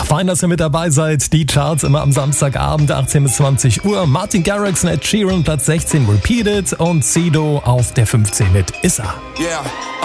Fein, dass ihr mit dabei seid. Die Charts immer am Samstagabend 18 bis 20 Uhr. Martin Garrix und Ed Sheeran Platz 16 Repeated und Sido auf der 15 mit Issa. Yeah.